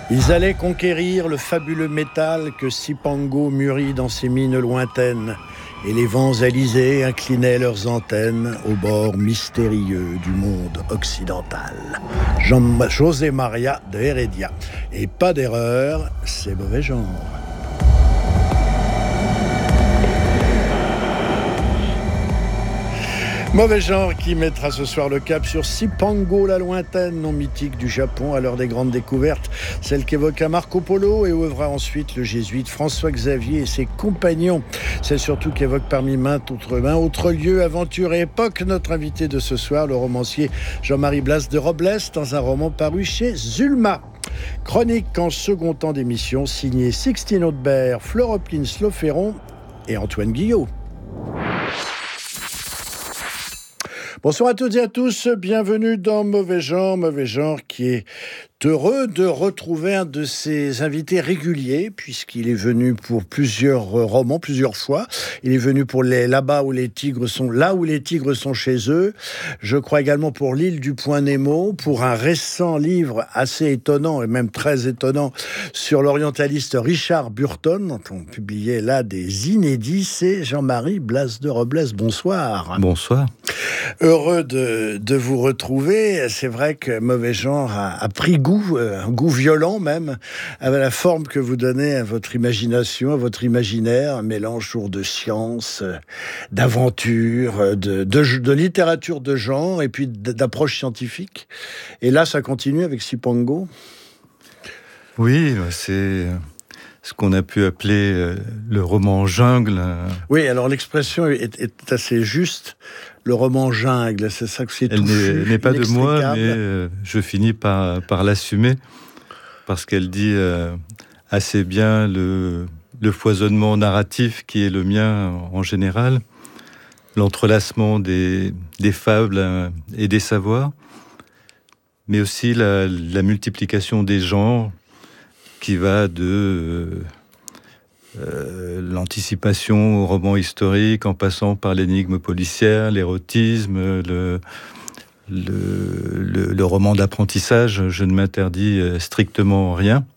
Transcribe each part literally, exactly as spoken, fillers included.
Ils allaient conquérir le fabuleux métal que Cipango mûrit dans ses mines lointaines, et les vents alizés inclinaient leurs antennes au bord mystérieux du monde occidental. Jean- José Maria de Heredia. Et pas d'erreur, c'est mauvais genre. Mauvais genre qui mettra ce soir le cap sur Cipango, la lointaine, nom mythique du Japon à l'heure des grandes découvertes, celle qu'évoqua Marco Polo et œuvra ensuite le jésuite François-Xavier et ses compagnons. Celle surtout qu'évoque parmi maints autres mains, autre lieu, aventure et époque, notre invité de ce soir, le romancier Jean-Marie Blas de Robles, dans un roman paru chez Zulma. Chronique en second temps d'émission, signé Sixtine Audebert, Floropline Sloferon et Antoine Guillot. Bonsoir à toutes et à tous, bienvenue dans Mauvais Genre, Mauvais Genre qui est heureux de retrouver un de ses invités réguliers, puisqu'il est venu pour plusieurs romans, plusieurs fois. Il est venu pour les là-bas où les tigres sont, là où les tigres sont chez eux. Je crois également pour l'île du Point Nemo, pour un récent livre assez étonnant, et même très étonnant, sur l'orientaliste Richard Burton, dont on publiait là des inédits. C'est Jean-Marie Blas de Robles. Bonsoir. Bonsoir. Heureux de, de vous retrouver. C'est vrai que Mauvais Genre a, a pris goût, un goût violent même, à la forme que vous donnez à votre imagination, à votre imaginaire, un mélange toujours de science, d'aventure, de, de, de littérature de genre et puis d'approche scientifique. Et là, ça continue avec Cipango. Oui, c'est ce qu'on a pu appeler le roman jungle. Oui, alors l'expression est, est assez juste. Le roman jungle, c'est ça que c'est tout. Elle n'est, n'est pas de moi, mais euh, je finis par, par l'assumer, parce qu'elle dit euh, assez bien le, le foisonnement narratif qui est le mien en général, l'entrelacement des, des fables et des savoirs, mais aussi la, la multiplication des genres qui va de... Euh, Euh, l'anticipation au roman historique, en passant par l'énigme policière, l'érotisme, le, le, le, le roman d'apprentissage. Je ne m'interdis strictement rien.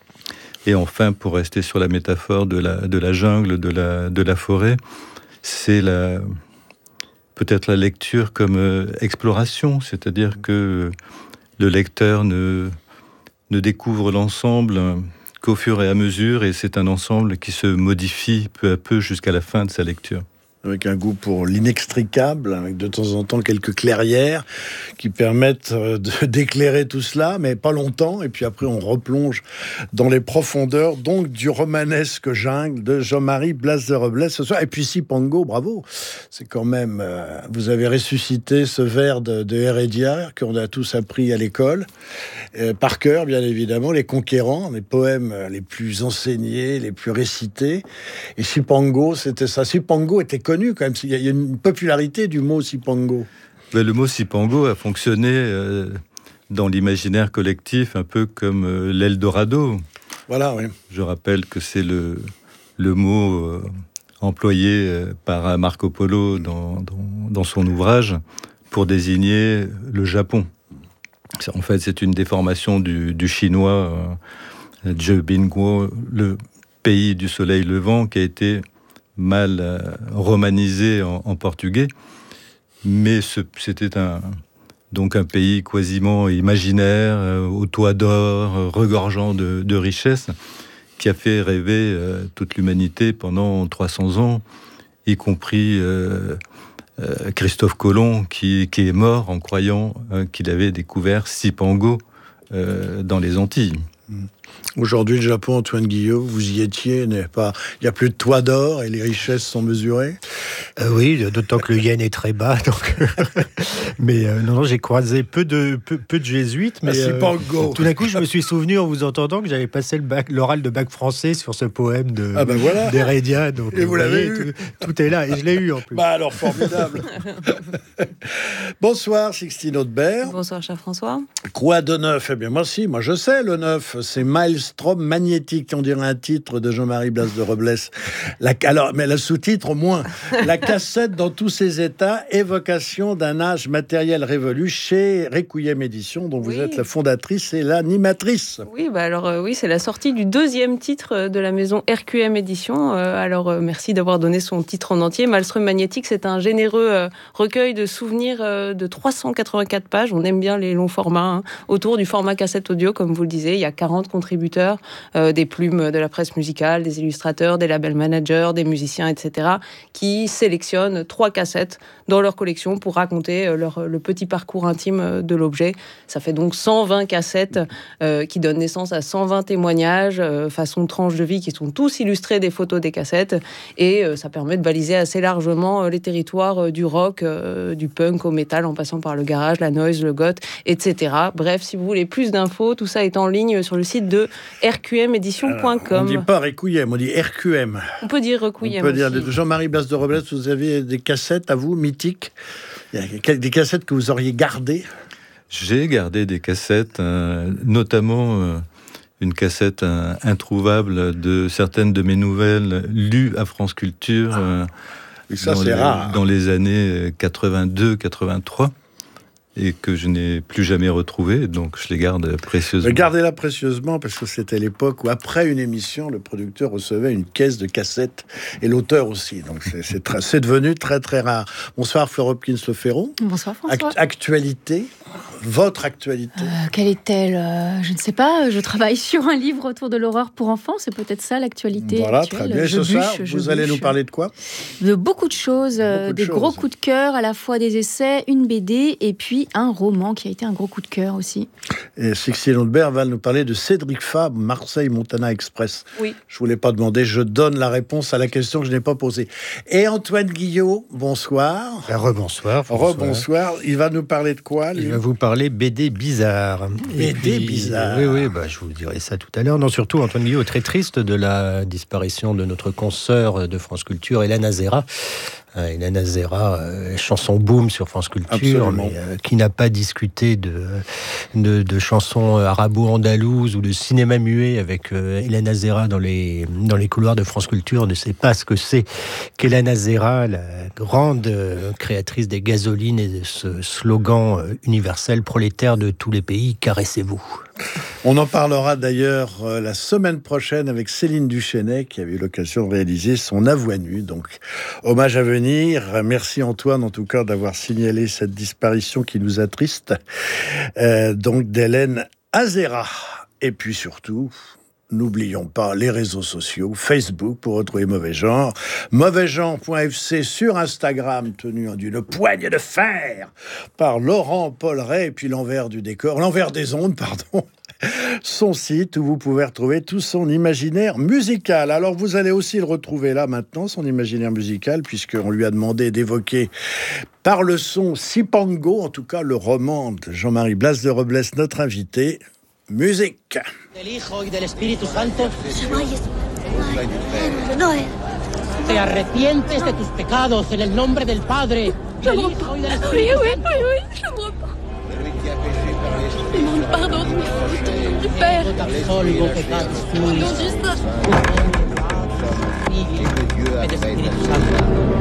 Et enfin, pour rester sur la métaphore de la, de la jungle, de la, de la forêt, c'est la, peut-être la lecture comme euh, exploration, c'est-à-dire que le lecteur ne, ne découvre l'ensemble qu'au fur et à mesure, et c'est un ensemble qui se modifie peu à peu jusqu'à la fin de sa lecture. Avec un goût pour l'inextricable, avec de temps en temps quelques clairières qui permettent de, d'éclairer tout cela, mais pas longtemps, et puis après on replonge dans les profondeurs, donc du romanesque jungle de Jean-Marie Blas de Robles ce soir. Et puis Cipango, bravo, c'est quand même, euh, vous avez ressuscité ce vers de, de Heredia qu'on a tous appris à l'école, euh, par cœur bien évidemment, les conquérants, les poèmes les plus enseignés, les plus récités, et Cipango, c'était ça. Cipango était connu quand même, il y a une popularité du mot Cipango. Mais le mot Cipango a fonctionné euh, dans l'imaginaire collectif un peu comme euh, l'Eldorado. Voilà, oui. Je rappelle que c'est le, le mot euh, employé euh, par Marco Polo dans, dans, dans son ouvrage pour désigner le Japon. En fait, c'est une déformation du, du chinois euh, Jebingwo, le pays du soleil levant, qui a été mal euh, romanisé en, en portugais, mais ce, c'était un, donc un pays quasiment imaginaire, euh, au toit d'or, euh, regorgeant de, de richesses, qui a fait rêver euh, toute l'humanité pendant trois cents ans, y compris euh, euh, Christophe Colomb, qui, qui est mort en croyant euh, qu'il avait découvert Cipango euh, dans les Antilles. Aujourd'hui, le Japon, Antoine Guillot, vous y étiez, n'est pas... il n'y a plus de toit d'or et les richesses sont mesurées. Euh, oui, d'autant que le yen est très bas. Donc... mais euh, non, non, j'ai croisé peu de, peu, peu de jésuites. Mais ah, euh, tout d'un coup, je me suis souvenu en vous entendant que j'avais passé le bac, l'oral de bac français sur ce poème de, ah ben voilà. d'Heredia. Donc, et vous, vous l'avez voyez, eu. Tout, tout est là, et je l'ai eu en plus. Bah alors, formidable. Bonsoir, Sixtine Audebert. Bonsoir, cher François. Quoi de neuf ? Eh bien, moi, si, moi je sais le neuf. c'est Maelstrom magnétique, on dirait un titre de Jean-Marie Blas de Robles. La, alors, mais le sous-titre au moins. La cassette dans tous ses états, évocation d'un âge matériel révolu chez Requiem Édition, dont vous oui. êtes la fondatrice et l'animatrice. Oui, bah alors euh, oui, c'est la sortie du deuxième titre de la maison R Q M Édition. Euh, alors euh, merci d'avoir donné son titre en entier. Maelstrom magnétique, c'est un généreux euh, recueil de souvenirs euh, de trois cent quatre-vingt-quatre pages. On aime bien les longs formats. Hein. Autour du format cassette audio, comme vous le disiez, il y a quarante contributeurs, euh, des plumes de la presse musicale, des illustrateurs, des label managers, des musiciens, et cetera, qui sélectionnent trois cassettes dans leur collection pour raconter leur, le petit parcours intime de l'objet. Ça fait donc cent vingt cassettes euh, qui donnent naissance à cent vingt témoignages, euh, façon tranches de vie, qui sont tous illustrés des photos des cassettes. Et euh, ça permet de baliser assez largement euh, les territoires euh, du rock, euh, du punk au métal, en passant par le garage, la noise, le goth, et cetera. Bref, si vous voulez plus d'infos, tout ça est en ligne sur le site de r q m édition point com. On ne dit pas Requiem, on dit R Q M. On peut dire Requiem. On peut dire aussi. Jean-Marie Blas de Robles, vous avez des cassettes à vous, mythiques. Il y a des cassettes que vous auriez gardées. J'ai gardé des cassettes, euh, notamment euh, une cassette euh, introuvable de certaines de mes nouvelles lues à France Culture euh, Et ça, dans, c'est les, rare. dans les années quatre-vingt-deux quatre-vingt-trois. Et que je n'ai plus jamais retrouvé, donc je les garde précieusement. Mais gardez-la précieusement, parce que c'était l'époque où, après une émission, le producteur recevait une caisse de cassettes, et l'auteur aussi. Donc c'est, c'est, très, c'est devenu très très rare. Bonsoir Fleur Hopkins-Le-Ferron. Bonsoir François. Act- actualité, votre actualité. Euh, quelle est-elle euh, Je ne sais pas. Je travaille sur un livre autour de l'horreur pour enfants. C'est peut-être ça l'actualité Voilà, actuelle. très bien. Et Je ce soir, bûche, vous je allez bûche. nous parler de quoi ? De beaucoup de choses, euh, Beaucoup de des choses. gros coups de cœur, à la fois des essais, une B D et puis un roman qui a été un gros coup de cœur aussi. Et Sixtine Audebert va nous parler de Cédric Fabre, Marseille-Montana Express. Oui. Je ne voulais pas demander, je donne la réponse à la question que je n'ai pas posée. Et Antoine Guillot, bonsoir. Ben, rebonsoir. François. Rebonsoir. Il va nous parler de quoi, lui ? Il va vous parler B D bizarre. B D bizarre. Oui, oui, bah, je vous dirai ça tout à l'heure. Non, surtout, Antoine Guillot est très triste de la disparition de notre consoeur de France Culture, Hélène Azera. Euh, Hélène Azera, euh, chanson boom sur France Culture, Absolument. mais euh, qui n'a pas discuté de, de, de chansons arabo-andalouses ou de cinéma muet avec euh, Hélène Azera dans les, dans les couloirs de France Culture, ne sait pas ce que c'est qu'Hélène Azera, la grande euh, créatrice des gasolines et de ce slogan euh, universel prolétaire de tous les pays, caressez-vous. On en parlera d'ailleurs euh, la semaine prochaine avec Céline Duchesnay, qui a eu l'occasion de réaliser son Avoine nue. Donc, hommage à venir. Merci Antoine, en tout cas, d'avoir signalé cette disparition qui nous attriste. Euh, donc, d'Hélène Azera. Et puis surtout, n'oublions pas les réseaux sociaux, Facebook pour retrouver Mauvais Genre, mauvais genre point f c sur Instagram, tenu d'une poigne de fer par Laurent Polleret, et puis l'envers du décor, l'envers des ondes, pardon, son site où vous pouvez retrouver tout son imaginaire musical. Alors vous allez aussi le retrouver là maintenant, son imaginaire musical, puisqu'on lui a demandé d'évoquer par le son Sipango, en tout cas le roman de Jean-Marie Blas de Robles, notre invité. Musique. Del Hijo y del Espíritu Santo, No es. te arrepientes de tus pecados en el nombre del Padre, del Hijo y del Espíritu Oui, oui, Santo. oui, oui, je me repens. Demande pardon de mes fautes, du Père. Absolvo pecados Au nom tuis, du Saint. Hijo y del Espíritu Santo.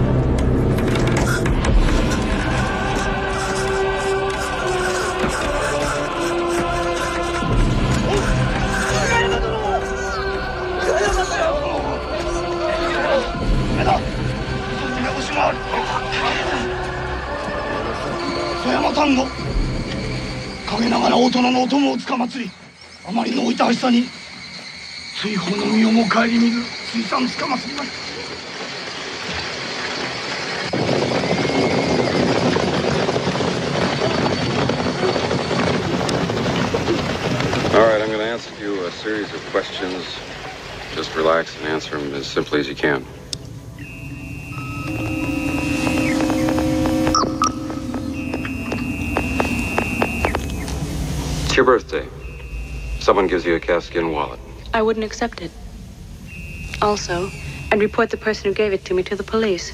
All right, I'm going to ask you a series of questions. Just relax and answer them as simply as you can. It's your birthday. Someone gives you a calfskin wallet. I wouldn't accept it. Also, I'd report the person who gave it to me to the police.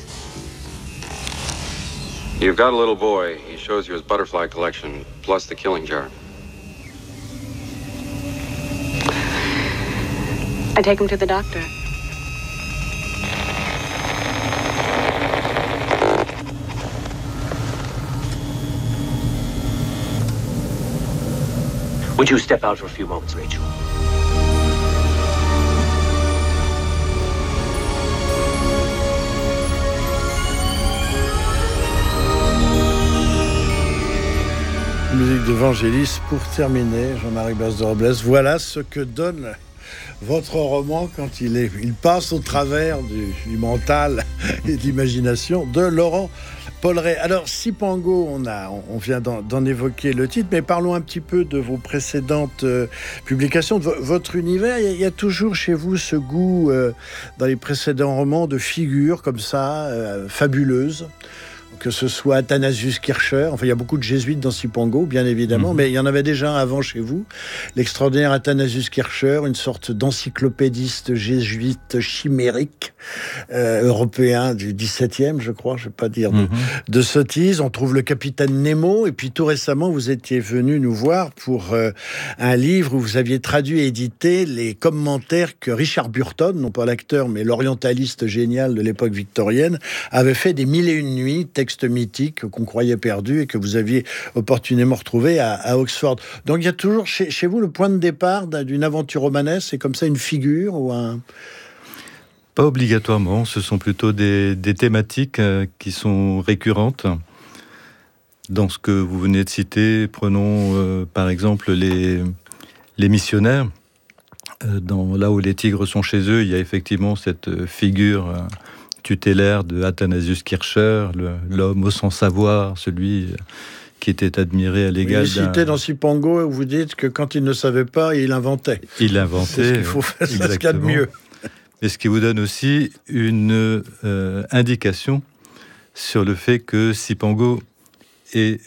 You've got a little boy. He shows you his butterfly collection, plus the killing jar. I take him to the doctor. Would you step out for a few moments, Rachel? Musique de Vangelis pour terminer, Jean-Marie Bas de Robles. Voilà ce que donne votre roman quand il, est, il passe au travers du, du mental et de l'imagination de Laurent Polleret. Alors, Cipango, on, a, on vient d'en, d'en évoquer le titre, mais parlons un petit peu de vos précédentes euh, publications, de v- votre univers. Il y, a, il y a toujours chez vous ce goût, euh, dans les précédents romans, de figures comme ça, euh, fabuleuses. Que ce soit Athanasius Kircher, enfin il y a beaucoup de jésuites dans Cipango, bien évidemment, mmh. mais il y en avait déjà un avant chez vous, l'extraordinaire Athanasius Kircher, une sorte d'encyclopédiste jésuite chimérique, euh, européen du dix-septième, je crois, je ne vais pas dire de, mmh. de sottises. On trouve le capitaine Nemo, et puis tout récemment, vous étiez venu nous voir pour euh, un livre où vous aviez traduit et édité les commentaires que Richard Burton, non pas l'acteur, mais l'orientaliste génial de l'époque victorienne, avait fait des Mille et une nuits, texte mythique qu'on croyait perdu et que vous aviez opportunément retrouvé à, à Oxford. Donc il y a toujours chez, chez vous le point de départ d'une aventure romanesque, c'est comme ça une figure ou un... Pas obligatoirement, ce sont plutôt des, des thématiques euh, qui sont récurrentes. Dans ce que vous venez de citer, prenons euh, par exemple les, les missionnaires. Euh, dans Là où les tigres sont chez eux, il y a effectivement cette figure euh, tutélaire de Athanasius Kircher, le, l'homme au sans savoir, celui qui était admiré à l'égal d'un... Il est cité dans Cipango où vous dites que quand il ne savait pas, il inventait. Il inventait. C'est ce qu'il faut faire, c'est ce qu'il y a de mieux. Et ce qui vous donne aussi une euh, indication sur le fait que Cipango est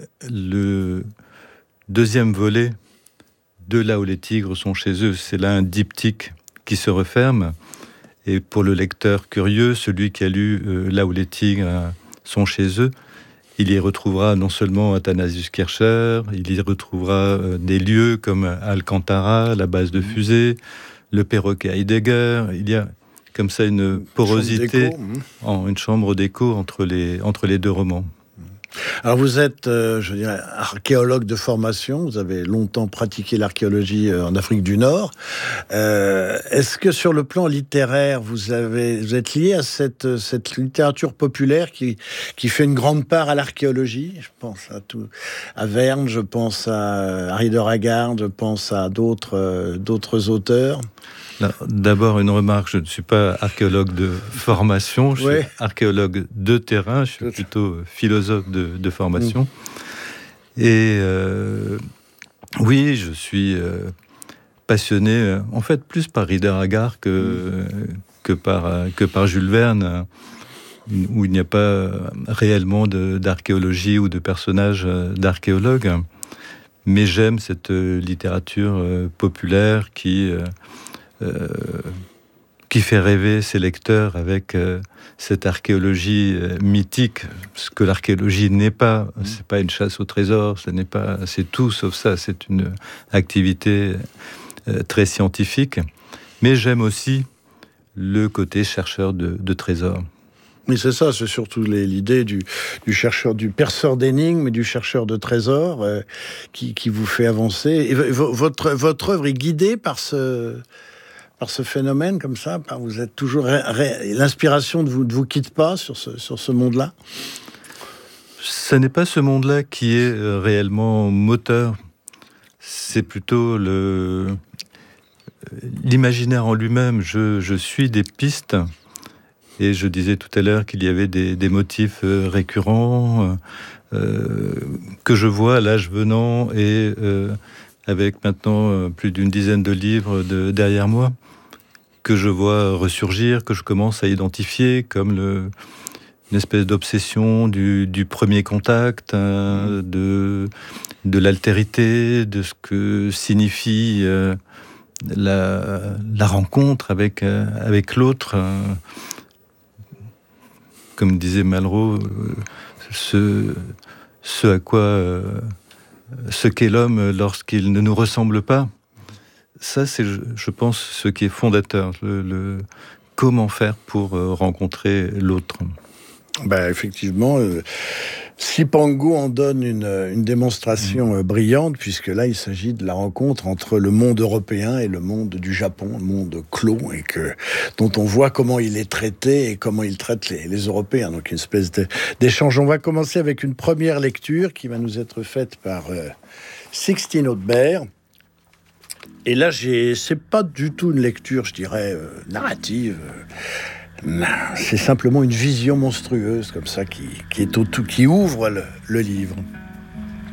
le deuxième volet de Là où les tigres sont chez eux. C'est là un diptyque qui se referme. Et pour le lecteur curieux, celui qui a lu euh, Là où les tigres sont chez eux, il y retrouvera non seulement Athanasius Kircher, il y retrouvera euh, des lieux comme Alcantara, la base de fusée, le perroquet Heidegger. Il y a comme ça une porosité, une chambre, en, une chambre d'écho entre les, entre les deux romans. Alors vous êtes, euh, je dirais, archéologue de formation, vous avez longtemps pratiqué l'archéologie euh, en Afrique du Nord. Euh, est-ce que sur le plan littéraire, vous, avez, vous êtes lié à cette, cette littérature populaire qui, qui fait une grande part à l'archéologie ? Je pense à, tout, à Verne, je pense à Harry de Ragarde, je pense à d'autres, euh, d'autres auteurs. Là, d'abord, une remarque, je ne suis pas archéologue de formation, je ouais. suis archéologue de terrain, je suis plutôt philosophe de, de formation. Mmh. Et euh, oui, je suis euh, passionné, euh, en fait, plus par Rider Haggard que, mmh. que, par, euh, que par Jules Verne, où il n'y a pas réellement de, d'archéologie ou de personnages d'archéologues. Mais j'aime cette littérature euh, populaire qui... Euh, Euh, qui fait rêver ses lecteurs avec euh, cette archéologie euh, mythique, ce que l'archéologie n'est pas. C'est pas une chasse au trésor, ce n'est pas, c'est tout sauf ça. C'est une activité euh, très scientifique. Mais j'aime aussi le côté chercheur de, de trésors. Oui, c'est ça, c'est surtout les, l'idée du, du chercheur, du perceur d'énigmes et du chercheur de trésors euh, qui, qui vous fait avancer. Et v- votre, votre œuvre est guidée par ce... par ce phénomène comme ça, par, vous êtes toujours ré, ré, l'inspiration ne vous, ne vous quitte pas sur ce, sur ce monde-là. Ce n'est pas ce monde-là qui est réellement moteur. C'est plutôt le l'imaginaire en lui-même. Je, je suis des pistes et je disais tout à l'heure qu'il y avait des, des motifs récurrents euh, que je vois à l'âge venant et euh, avec maintenant plus d'une dizaine de livres de, derrière moi, que je vois ressurgir, que je commence à identifier comme le, une espèce d'obsession du, du premier contact, hein, de, de l'altérité, de ce que signifie euh, la, la rencontre avec, euh, avec l'autre. Euh, comme disait Malraux, euh, ce, ce à quoi... Euh, ce qu'est l'homme lorsqu'il ne nous ressemble pas, ça, c'est, je pense, ce qui est fondateur. Le, le comment faire pour rencontrer l'autre. Ben, effectivement, euh, Cipango en donne une, une démonstration euh, brillante, puisque là, il s'agit de la rencontre entre le monde européen et le monde du Japon, le monde clos, et que, dont on voit comment il est traité et comment il traite les, les Européens. Donc, une espèce de, d'échange. On va commencer avec une première lecture qui va nous être faite par euh, Sixtine Audebert. Et là, j'ai, c'est pas du tout une lecture, je dirais, euh, narrative. Euh, c'est simplement une vision monstrueuse, comme ça, qui, qui, est au tout, qui ouvre le, le livre.